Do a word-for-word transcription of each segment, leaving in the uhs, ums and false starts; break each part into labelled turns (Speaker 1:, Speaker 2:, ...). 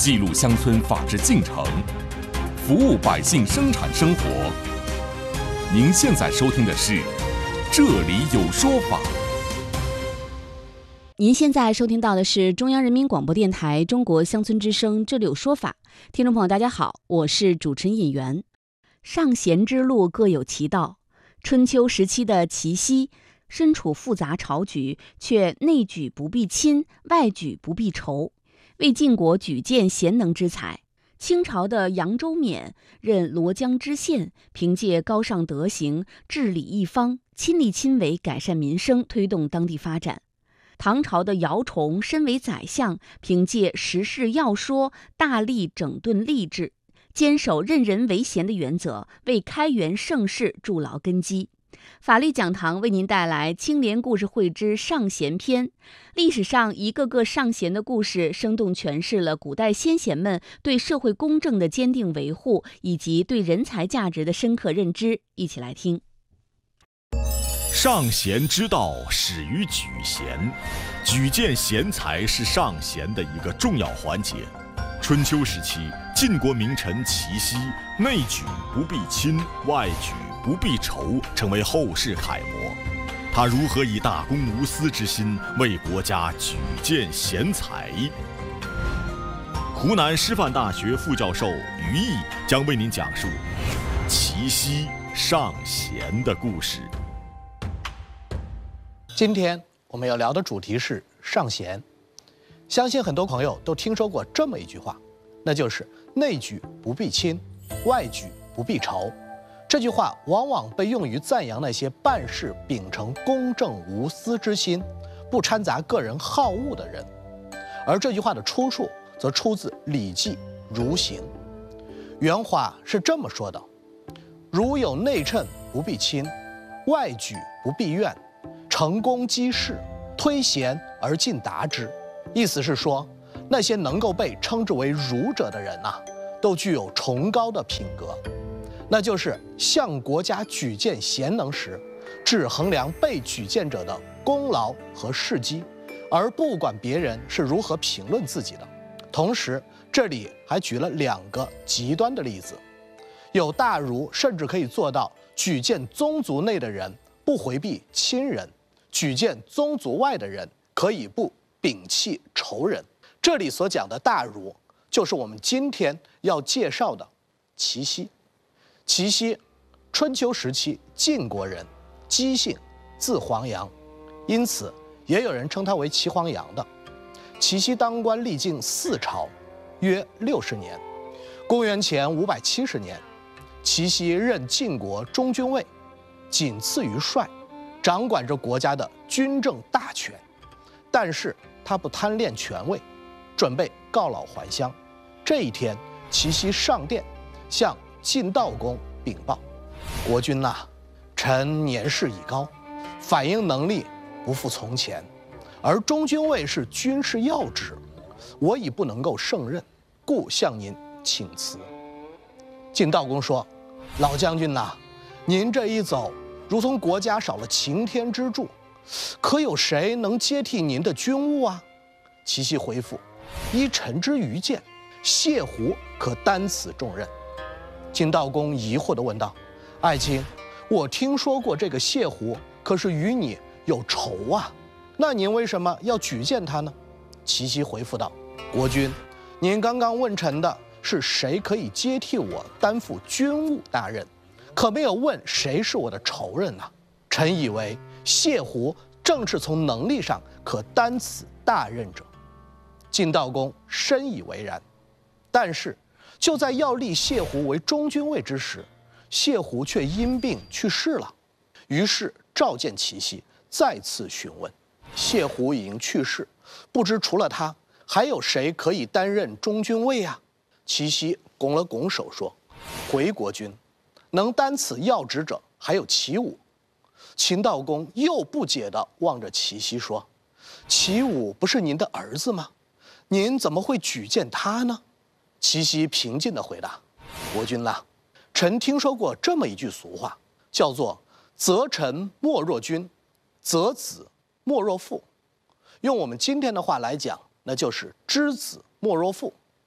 Speaker 1: 记录乡村法治进程，服务百姓生产生活。您现在收听的是《这里有说法》。
Speaker 2: 您现在收听到的是中央人民广播电台中国乡村之声《这里有说法》。听众朋友大家好，我是主持人尹媛。上贤之路各有其道，春秋时期的齐奚身处复杂朝局，却内举不避亲，外举不避仇，为晋国举荐贤能之才。清朝的扬州冕任罗江知县，凭借高尚德行治理一方，亲力亲为改善民生，推动当地发展。唐朝的姚崇身为宰相，凭借时事要说，大力整顿吏治，坚守任人唯贤的原则，为开元盛世筑牢根基。法律讲堂为您带来青年故事会之上贤篇，历史上一个个上贤的故事，生动诠释了古代先贤们对社会公正的坚定维护，以及对人才价值的深刻认知。一起来听。
Speaker 3: 上贤之道始于举贤，举荐贤才是上贤的一个重要环节。春秋时期，晋国名臣齐奚内举不避亲，外举不避仇，成为后世楷模。他如何以大公无私之心为国家举荐贤才？湖南师范大学副教授于毅将为您讲述齐奚上贤的故事。
Speaker 4: 今天我们要聊的主题是上贤。相信很多朋友都听说过这么一句话，那就是内举不避亲，外举不避仇。这句话往往被用于赞扬那些办事秉承公正无私之心，不掺杂个人好恶的人。而这句话的出处则出自《礼记·如行》，原话是这么说的：如有内称不避亲，外举不避怨，成功积事，推贤而进达之。意思是说，那些能够被称之为儒者的人啊，都具有崇高的品格，那就是向国家举荐贤能时，只衡量被举荐者的功劳和事迹，而不管别人是如何评论自己的。同时，这里还举了两个极端的例子，有大儒甚至可以做到举荐宗族内的人不回避亲人，举荐宗族外的人可以不摒弃仇人。这里所讲的大儒，就是我们今天要介绍的齐奚。齐奚，春秋时期晋国人，姬姓，字黄阳，因此也有人称他为齐黄阳的。齐奚当官历经四朝，约六十年。公元前五百七十年，齐奚任晋国中军尉，仅次于帅，掌管着国家的军政大权。但是他不贪恋权位，准备告老还乡。这一天，齐奚上殿，向晋悼公禀报：国君呐、啊，臣年事已高，反应能力不复从前，而中军尉是军事要职，我已不能够胜任，故向您请辞。晋悼公说：老将军呐、啊，您这一走，如同国家少了擎天之柱，可有谁能接替您的军务啊？齐奚回复：依臣之愚见，谢胡可担此重任。晋悼公疑惑地问道：爱卿，我听说过这个谢胡可是与你有仇啊，那您为什么要举荐他呢？齐奚回复道：国君，您刚刚问臣的是谁可以接替我担负军务大任，可没有问谁是我的仇人啊。臣以为谢胡正是从能力上可担此大任者。晋悼公深以为然，但是就在要立谢胡为中军尉之时，谢胡却因病去世了。于是召见齐奚，再次询问：谢胡已经去世，不知除了他，还有谁可以担任中军尉啊？齐奚拱了拱手说：回国君，能担此要职者还有齐武。秦悼公又不解地望着齐奚说：齐武不是您的儿子吗？您怎么会举荐他呢？齐奚平静地回答：国君啦，臣听说过这么一句俗话，叫做择臣莫若君，择子莫若父。用我们今天的话来讲，那就是知子莫若父。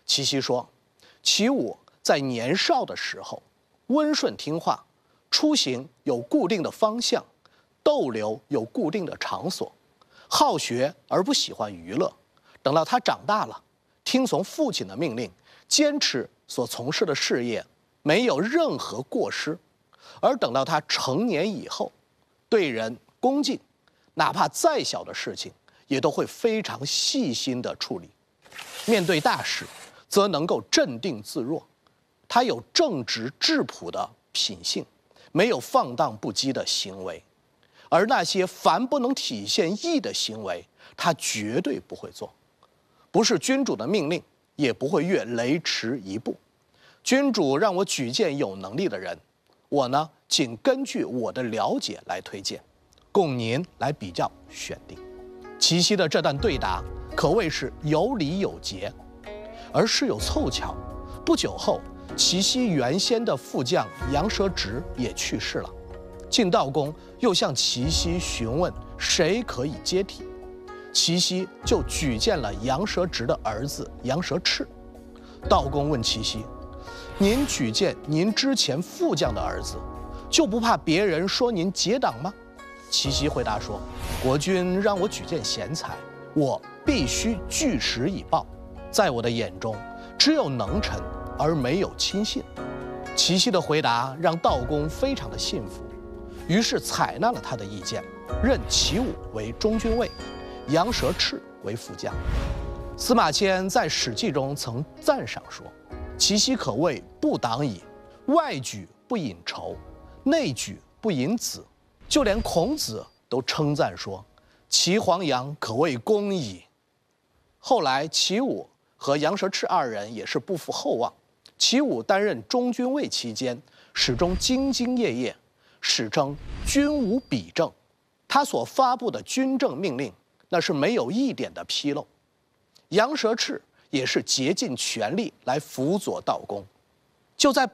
Speaker 4: 齐奚说，齐武在年少的时候温顺听话，出行有固定的方向，逗留有固定的场所，好学而不喜欢娱乐。等到他长大了，听从父亲的命令，坚持所从事的事业，没有任何过失。而等到他成年以后，对人恭敬，哪怕再小的事情，也都会非常细心地处理。面对大事，则能够镇定自若。他有正直质朴的品性，没有放荡不羁的行为。而那些凡不能体现义的行为，他绝对不会做。不是君主的命令，也不会越雷池一步。君主让我举荐有能力的人，我呢，仅根据我的了解来推荐，供您来比较选定。齐奚的这段对答可谓是有理有节，而事有凑巧，不久后，齐奚原先的副将杨蛇直也去世了。晋悼公又向齐奚询问谁可以接替，齐奚就举荐了杨蛇直的儿子杨蛇赤。悼公问齐奚，您举荐您之前副将的儿子，就不怕别人说您结党吗？齐奚回答说，国君让我举荐贤才，我必须据实以报。在我的眼中，只有能臣而没有亲信。齐奚的回答让悼公非常的信服，于是采纳了他的意见，任齐武为中军尉，杨蛇赤为副将。司马迁在《史记》中曾赞赏说，齐奚可谓不党矣，外举不引仇，内举不引子。就连孔子都称赞说，齐黄羊可谓公矣。后来齐武和杨蛇赤二人也是不负厚望。齐武担任中军尉期间，始终兢兢业业，史称军无笔政。他所发布的军政命令，那是没有一点的纰漏。杨蛇赤也是竭尽全力来辅佐悼公。就在